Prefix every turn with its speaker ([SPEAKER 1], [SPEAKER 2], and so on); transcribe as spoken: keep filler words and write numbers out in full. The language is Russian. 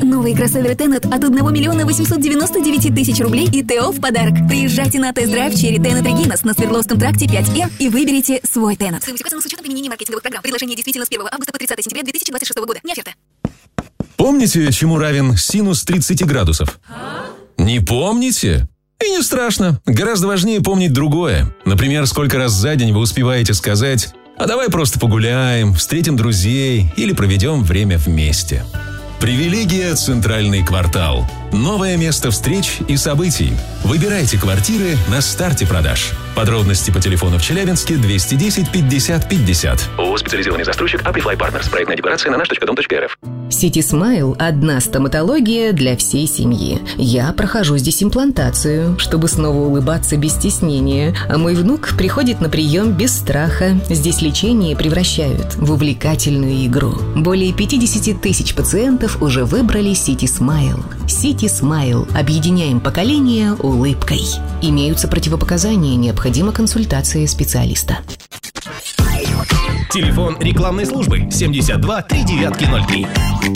[SPEAKER 1] Новые кроссоверы Tenet от одного миллиона восемьсот девяносто девять тысяч рублей и ТО в подарок. Приезжайте на тест-драйв Cherry Tenet Regina на Свердловском тракте пять М и выберите свой Tenet. Стоимость указана с учетом применения маркетинговых программ. Предложение действительно с первого августа по тридцатое сентября две тысячи двадцать шестого года. Не оферта.
[SPEAKER 2] Помните, чему равен синус тридцати градусов? Не помните? И не страшно. Гораздо важнее помнить другое. Например, сколько раз за день вы успеваете сказать: «А давай просто погуляем, встретим друзей или проведем время вместе». Привилегия «Центральный квартал». Новое место встреч и событий. Выбирайте квартиры на старте продаж. Подробности по телефону в Челябинске двести десять пятьдесят пятьдесят. ООО «Специализированный застройщик Amplify Partners». Проектная декларация на наш точка дом точка эр эф.
[SPEAKER 3] City Smile – одна стоматология для всей семьи. Я прохожу здесь имплантацию, чтобы снова улыбаться без стеснения. А мой внук приходит на прием без страха. Здесь лечение превращают в увлекательную игру. Более пятьдесят тысяч пациентов уже выбрали City Smile. City Smile. Объединяем поколения улыбкой. Имеются противопоказания, необходима консультация специалиста.
[SPEAKER 4] Телефон рекламной службы семьдесят два три девятки ноль три.